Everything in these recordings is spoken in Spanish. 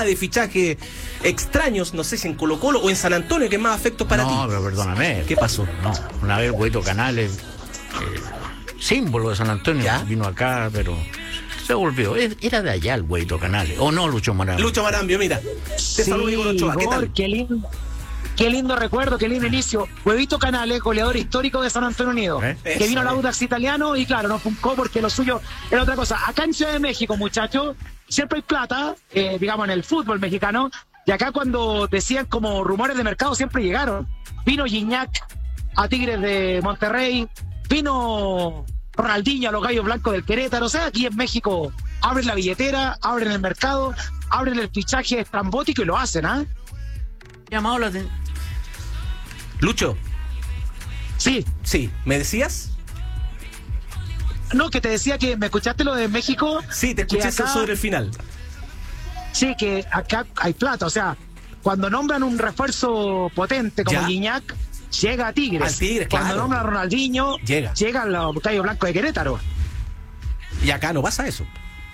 de fichajes extraños, no sé si en Colo-Colo o en San Antonio, que es más afecto para ti. No, pero perdóname. ¿Qué pasó? No, una vez Hueito Canales, símbolo de San Antonio, ¿Ya? vino acá, pero se volvió. Era de allá el Hueito Canales. ¿O no, Lucho Marambio? Lucho Marambio, mira. Te saludo, Diego Ochoa. ¿Qué tal? Qué lindo recuerdo, qué lindo inicio. Huevito Canales, goleador histórico de San Antonio Unido, que vino al Audax italiano y claro, no funcó porque lo suyo era otra cosa. Acá en Ciudad de México, muchachos, siempre hay plata, digamos, en el fútbol mexicano, y acá cuando decían como rumores de mercado siempre llegaron. Vino Gignac a Tigres de Monterrey, vino Ronaldinho a los Gallos Blancos del Querétaro. O sea, aquí en México abren la billetera, abren el mercado, abren el fichaje estrambótico y lo hacen, ¿ah? Llamado la atención. Lucho. Sí. Sí, ¿me decías? No, que te decía que me escuchaste lo de México. Sí, te escuché acá, sobre el final. Sí, que acá hay plata. O sea, cuando nombran un refuerzo potente como Gignac, llega a Tigres. Al Tigres, cuando claro. nombran a Ronaldinho, llega a los Gallos Blancos de Querétaro. Y acá no pasa eso.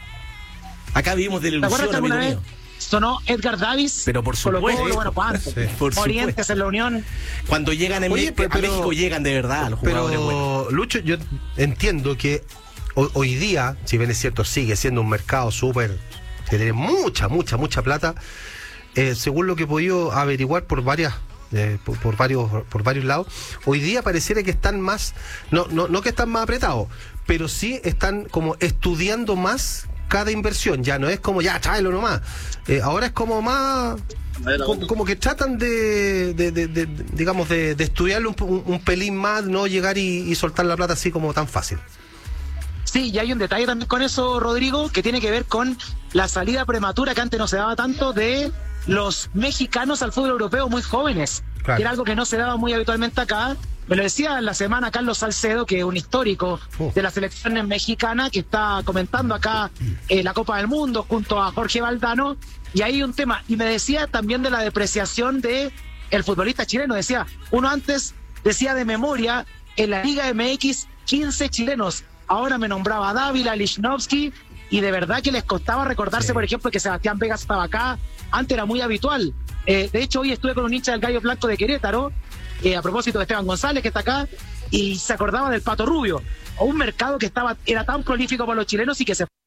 Acá vivimos de la ilusión, ¿te acuerdas que amigo alguna mío? vez sonó Edgar Davis? Pero por supuesto. Bueno, ¿cuánto? Sí, por Orientes supuesto. en la Unión. Cuando llegan a México llegan de verdad los jugadores buenos. Lucho, yo entiendo que hoy día, si bien es cierto, sigue siendo un mercado súper, que tiene mucha plata, según lo que he podido averiguar por varios lados, hoy día pareciera que están más, no que están más apretados, pero sí están como estudiando más cada inversión. Ya no es como ya tráelo nomás, ahora es como más como que tratan digamos de estudiarlo un pelín más, no llegar y soltar la plata así como tan fácil. Sí, y hay un detalle también con eso, Rodrigo, que tiene que ver con la salida prematura que antes no se daba tanto de los mexicanos al fútbol europeo muy jóvenes, claro. Que era algo que no se daba muy habitualmente acá. Me lo decía en la semana Carlos Salcedo, que es un histórico de la selección mexicana, que está comentando acá la Copa del Mundo junto a Jorge Valdano, y hay un tema, y me decía también de la depreciación de el futbolista chileno. Decía, uno antes decía de memoria, en la Liga MX 15 chilenos, ahora me nombraba Dávila, Lichnowsky, y de verdad que les costaba recordarse, por ejemplo, que Sebastián Vegas estaba acá. Antes era muy habitual. De hecho, hoy estuve con un hincha del Gallo Blanco de Querétaro, a propósito de Esteban González, que está acá, y se acordaba del Pato Rubio, o un mercado que era tan prolífico para los chilenos y que se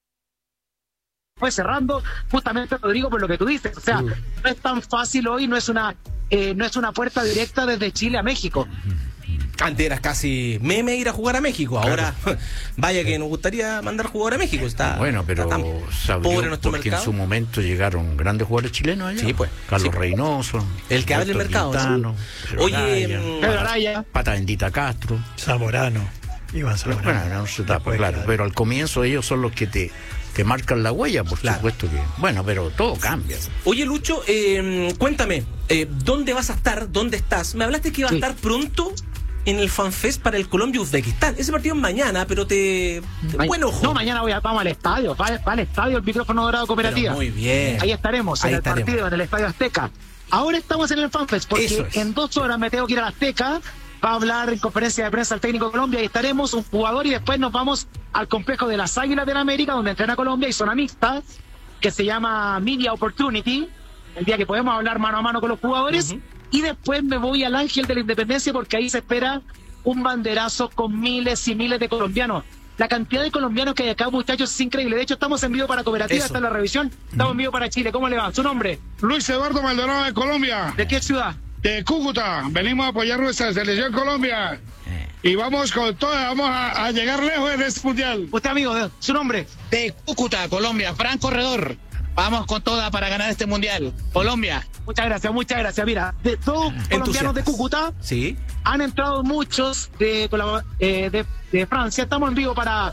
fue cerrando, justamente, Rodrigo, por lo que tú dices. O sea, no es tan fácil hoy, no es una puerta directa desde Chile a México. Antes era casi meme ir a jugar a México. Ahora, vaya que nos gustaría mandar jugador a México. Está bueno, pero está pobre nuestro porque mercado. En su momento llegaron grandes jugadores chilenos allá. Sí, pues. Carlos Reynoso, el que abre el mercado. Quintano, Pedro Araya, Pata Bendita Castro, Zamorano, Iván Zamorano. Bueno, no se tapa, claro. Pero al comienzo ellos son los que te marcan la huella, por supuesto que. Bueno, pero todo cambia. Oye, Lucho, cuéntame, ¿dónde vas a estar? ¿Dónde estás? Me hablaste que iba a estar pronto en el FanFest para el Colombia-Uzbekistán. Ese partido es mañana, pero buen ojo. No, mañana vamos al estadio. Va al estadio el micrófono dorado cooperativa. Pero muy bien. Ahí estaremos, en el partido, en el Estadio Azteca. Ahora estamos en el FanFest, porque en 2 horas me tengo que ir al Azteca. Va a hablar en conferencia de prensa el técnico de Colombia, y estaremos un jugador, y después nos vamos al complejo de las Águilas del América, donde entrena Colombia, y zona mixta, que se llama Media Opportunity, el día que podemos hablar mano a mano con los jugadores. Y después me voy al Ángel de la Independencia, porque ahí se espera un banderazo con miles y miles de colombianos. La cantidad de colombianos que hay acá, muchachos, es increíble. De hecho, estamos en vivo para Cooperativa, está en la revisión. Estamos en vivo para Chile. ¿Cómo le va? ¿Su nombre? Luis Eduardo Maldonado, de Colombia. ¿De qué ciudad? De Cúcuta. Venimos a apoyar nuestra selección Colombia. Y vamos con todo, vamos a llegar lejos en este mundial. ¿Usted, amigo, su nombre? De Cúcuta, Colombia. Fran Corredor. Vamos con toda para ganar este mundial. Colombia. Muchas gracias, muchas gracias. Mira, de todos colombianos de Cúcuta, han entrado muchos de Francia. Estamos en vivo para...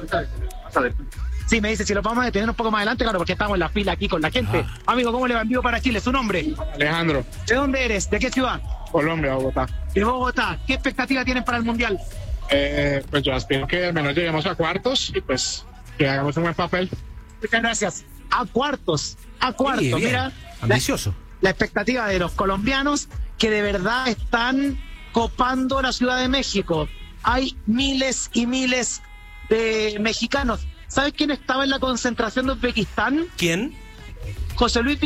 Sí, me dice, si lo vamos a detener un poco más adelante, claro, porque estamos en la fila aquí con la gente. Amigo, ¿cómo le va? En vivo para Chile. ¿Su nombre? Alejandro. ¿De dónde eres? ¿De qué ciudad? Colombia, Bogotá. De Bogotá. ¿Qué expectativa tienen para el mundial? Pues yo aspiro que al menos lleguemos a cuartos y pues que hagamos un buen papel. Muchas gracias. A cuartos. Bien, mira. Ambicioso. La expectativa de los colombianos, que de verdad están copando la Ciudad de México. Hay miles y miles de mexicanos. ¿Sabes quién estaba en la concentración de Uzbekistán? ¿Quién? José Luis